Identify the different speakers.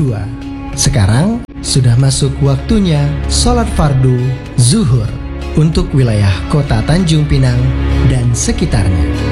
Speaker 1: 22. Sekarang sudah masuk waktunya sholat fardu zuhur untuk wilayah kota Tanjung Pinang dan sekitarnya.